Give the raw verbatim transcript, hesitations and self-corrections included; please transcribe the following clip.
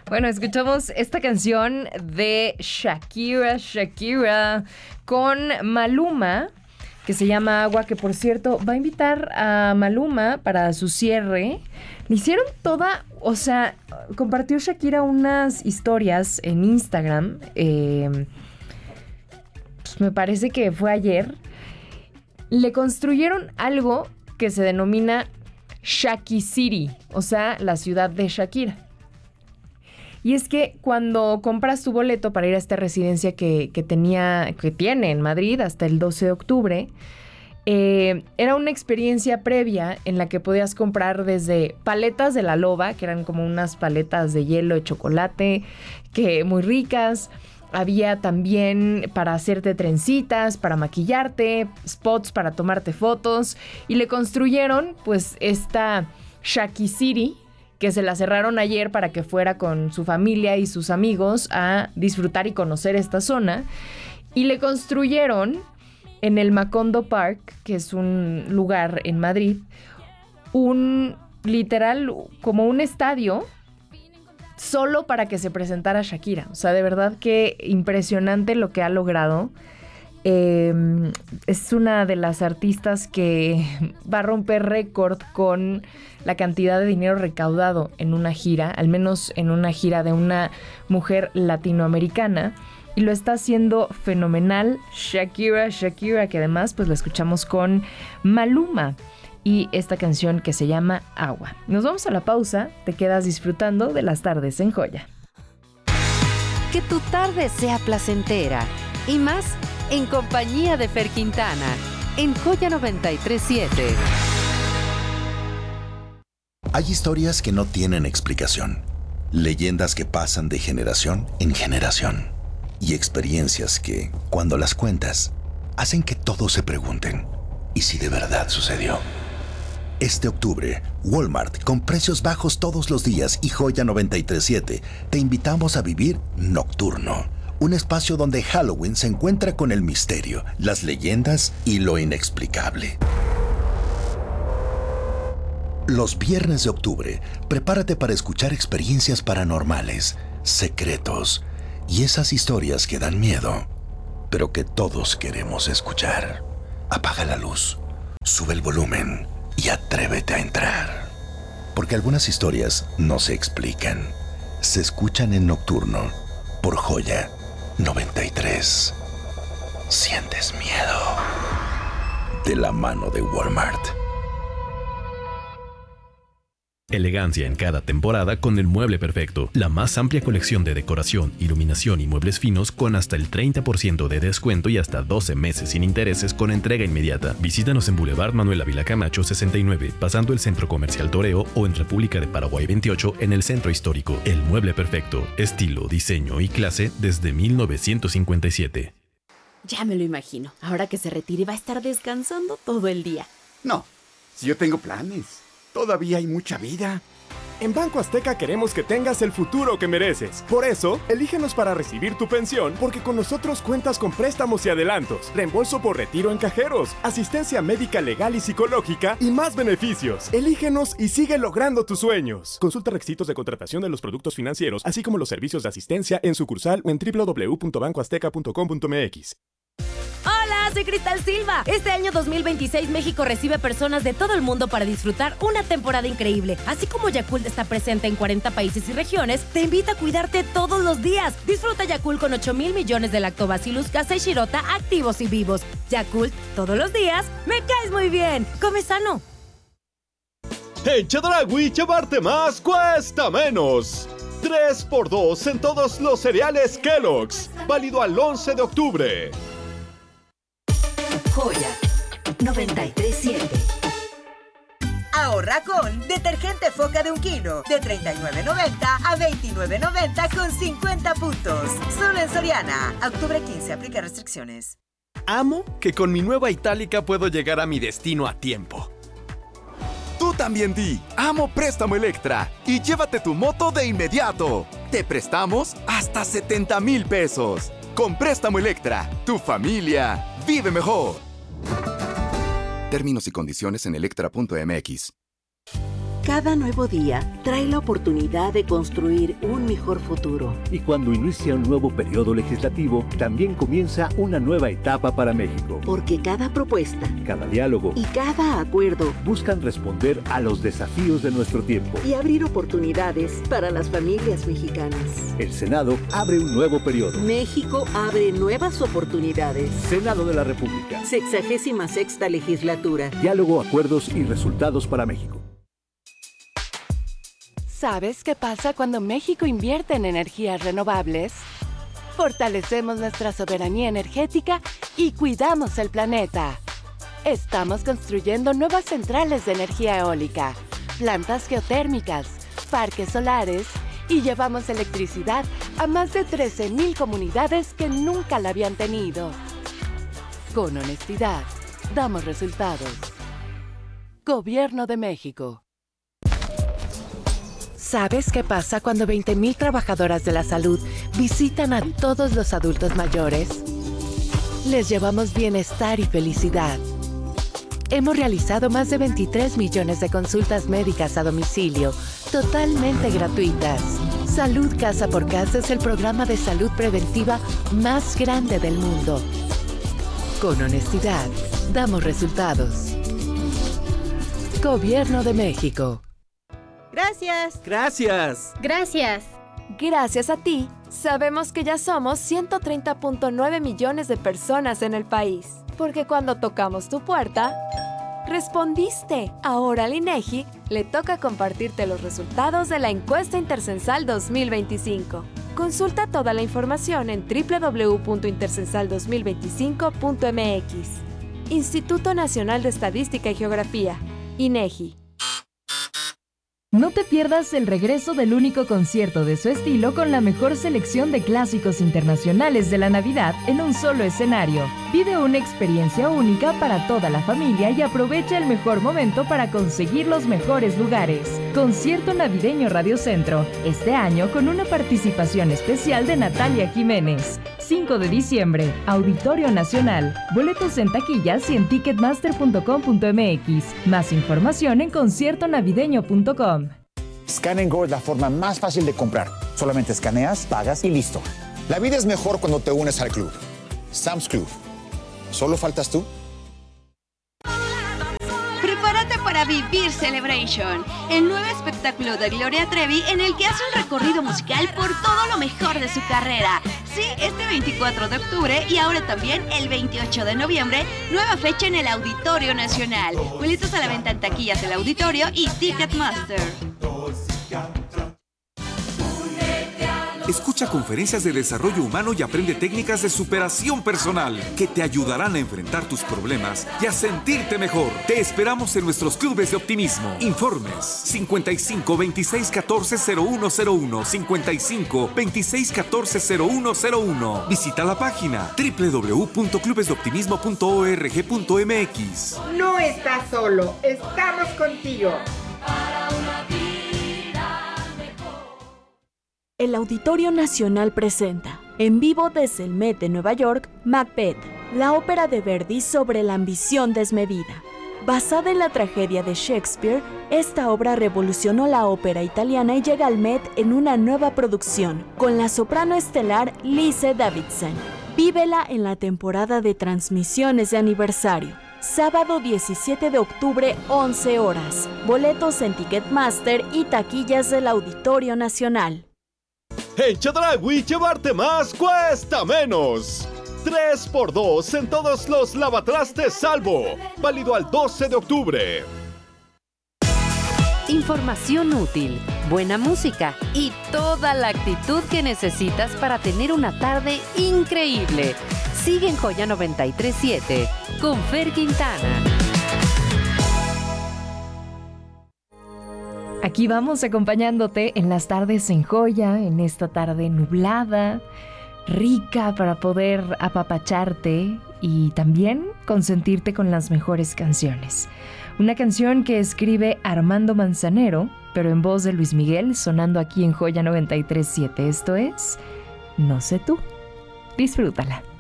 Bueno, escuchamos esta canción de Shakira, Shakira, con Maluma, que se llama Agua, que por cierto va a invitar a Maluma para su cierre. Le hicieron toda, o sea, compartió Shakira unas historias en Instagram, eh, pues me parece que fue ayer. Le construyeron algo que se denomina Shaki City, o sea, la ciudad de Shakira. Y es que cuando compras tu boleto para ir a esta residencia que, que tenía, que tiene en Madrid hasta el doce de octubre, eh, era una experiencia previa en la que podías comprar desde paletas de la loba, que eran como unas paletas de hielo de chocolate, que muy ricas. Había también para hacerte trencitas, para maquillarte, spots para tomarte fotos. Y le construyeron pues esta Shaki City, que se la cerraron ayer para que fuera con su familia y sus amigos a disfrutar y conocer esta zona. Y le construyeron en el Macondo Park, que es un lugar en Madrid, un literal como un estadio solo para que se presentara Shakira. O sea, de verdad que impresionante lo que ha logrado. Eh, es una de las artistas que va a romper récord con la cantidad de dinero recaudado en una gira, al menos en una gira de una mujer latinoamericana, y lo está haciendo fenomenal. Shakira, Shakira, que además pues la escuchamos con Maluma y esta canción que se llama Agua. Nos vamos a la pausa, te quedas disfrutando de las tardes en Joya. Que tu tarde sea placentera y más en compañía de Fer Quintana en Joya noventa y tres siete. Hay historias que no tienen explicación, leyendas que pasan de generación en generación y experiencias que, cuando las cuentas, hacen que todos se pregunten, ¿y si de verdad sucedió? Este octubre, Walmart, con precios bajos todos los días, y Joya noventa y tres siete, te invitamos a vivir Nocturno, un espacio donde Halloween se encuentra con el misterio, las leyendas y lo inexplicable. Los viernes de octubre, prepárate para escuchar experiencias paranormales, secretos y esas historias que dan miedo, pero que todos queremos escuchar. Apaga la luz, sube el volumen y atrévete a entrar. Porque algunas historias no se explican, se escuchan en Nocturno por Joya noventa y tres. ¿Sientes miedo? De la mano de Walmart. Elegancia en cada temporada con el mueble perfecto. La más amplia colección de decoración, iluminación y muebles finos con hasta el treinta por ciento de descuento y hasta doce meses sin intereses con entrega inmediata. Visítanos en Boulevard Manuel Ávila Camacho sesenta y nueve, pasando el Centro Comercial Toreo, o en República de Paraguay veintiocho en el Centro Histórico. El mueble perfecto. Estilo, diseño y clase desde mil novecientos cincuenta y siete. Ya me lo imagino. Ahora que se retire va a estar descansando todo el día. No, si yo tengo planes. Todavía hay mucha vida. En Banco Azteca queremos que tengas el futuro que mereces. Por eso, elígenos para recibir tu pensión, porque con nosotros cuentas con préstamos y adelantos, reembolso por retiro en cajeros, asistencia médica legal y psicológica y más beneficios. Elígenos y sigue logrando tus sueños. Consulta requisitos de contratación de los productos financieros, así como los servicios de asistencia en sucursal o en doble u doble u doble u punto banco azteca punto com punto m x. ¡Hola! Soy Cristal Silva. Este año dos mil veintiséis México recibe personas de todo el mundo para disfrutar una temporada increíble. Así como Yakult está presente en cuarenta países y regiones, te invita a cuidarte todos los días. Disfruta Yakult con ocho mil millones de Lactobacillus casei shirota activos y vivos. Yakult, todos los días, me caes muy bien. Come sano. En Chedraui, llevarte más cuesta menos. tres por dos en todos los cereales Kellogg's. Válido al once de octubre. Joya noventa y tres siete. Ahorra con detergente Foca de un kilo, de treinta y nueve noventa a veintinueve noventa con cincuenta puntos. Solo en Soriana. Octubre quince, aplica restricciones. Amo que con mi nueva Itálica puedo llegar a mi destino a tiempo. Tú también di, amo Préstamo Electra y llévate tu moto de inmediato. Te prestamos hasta setenta mil pesos. Con Préstamo Electra, tu familia vive mejor. Términos y condiciones en electra punto m x. Cada nuevo día trae la oportunidad de construir un mejor futuro. Y cuando inicia un nuevo periodo legislativo, también comienza una nueva etapa para México. Porque cada propuesta, cada diálogo y cada acuerdo buscan responder a los desafíos de nuestro tiempo y abrir oportunidades para las familias mexicanas. El Senado abre un nuevo periodo. México abre nuevas oportunidades. Senado de la República. Sexagésima sexta legislatura. Diálogo, acuerdos y resultados para México. ¿Sabes qué pasa cuando México invierte en energías renovables? Fortalecemos nuestra soberanía energética y cuidamos el planeta. Estamos construyendo nuevas centrales de energía eólica, plantas geotérmicas, parques solares y llevamos electricidad a más de trece mil comunidades que nunca la habían tenido. Con honestidad, damos resultados. Gobierno de México. ¿Sabes qué pasa cuando veinte mil trabajadoras de la salud visitan a todos los adultos mayores? Les llevamos bienestar y felicidad. Hemos realizado más de veintitrés millones de consultas médicas a domicilio, totalmente gratuitas. Salud Casa por Casa es el programa de salud preventiva más grande del mundo. Con honestidad, damos resultados. Gobierno de México. Gracias. Gracias. Gracias. Gracias a ti, sabemos que ya somos ciento treinta punto nueve millones de personas en el país. Porque cuando tocamos tu puerta, respondiste. Ahora al INEGI le toca compartirte los resultados de la encuesta intercensal dos mil veinticinco. Consulta toda la información en doble u doble u doble u punto intercensal dos mil veinticinco punto m x. Instituto Nacional de Estadística y Geografía, INEGI. No te pierdas el regreso del único concierto de su estilo con la mejor selección de clásicos internacionales de la Navidad en un solo escenario. Vive una experiencia única para toda la familia y aprovecha el mejor momento para conseguir los mejores lugares. Concierto Navideño Radio Centro, este año con una participación especial de Natalia Jiménez. cinco de diciembre, Auditorio Nacional. Boletos en taquillas y en ticketmaster punto com punto m x. Más información en concierto navideño punto com. Scan and Go es la forma más fácil de comprar. Solamente escaneas, pagas y listo. La vida es mejor cuando te unes al club. Sam's Club. ¿Solo faltas tú? Prepárate para vivir Celebration, el nuevo espectáculo de Gloria Trevi en el que hace un recorrido musical por todo lo mejor de su carrera. Sí, este veinticuatro de octubre y ahora también el veintiocho de noviembre, nueva fecha en el Auditorio Nacional. Boletos a la venta en taquillas del auditorio y Ticketmaster. Escucha conferencias de desarrollo humano y aprende técnicas de superación personal que te ayudarán a enfrentar tus problemas y a sentirte mejor. Te esperamos en nuestros clubes de optimismo. Informes cincuenta y cinco, veintiséis, catorce, cero uno cero uno, cincuenta y cinco, veintiséis, catorce, cero uno cero uno. Visita la página doble u doble u doble u punto clubes de optimismo punto org punto m x. No estás solo, estamos contigo. El Auditorio Nacional presenta, en vivo desde el Met de Nueva York, Macbeth, la ópera de Verdi sobre la ambición desmedida. Basada en la tragedia de Shakespeare, esta obra revolucionó la ópera italiana y llega al Met en una nueva producción, con la soprano estelar Lise Davidson. Vívela en la temporada de transmisiones de aniversario. Sábado diecisiete de octubre, once horas. Boletos en Ticketmaster y taquillas del Auditorio Nacional. En Chedraui, llevarte más cuesta menos. tres por dos en todos los lavatrastes Salvo. Válido al doce de octubre. Información útil, buena música y toda la actitud que necesitas para tener una tarde increíble. Sigue en Joya noventa y tres punto siete con Fer Quintana. Aquí vamos acompañándote en las tardes en Joya, en esta tarde nublada, rica para poder apapacharte y también consentirte con las mejores canciones. Una canción que escribe Armando Manzanero, pero en voz de Luis Miguel, sonando aquí en Joya noventa y tres punto siete. Esto es No sé tú. Disfrútala.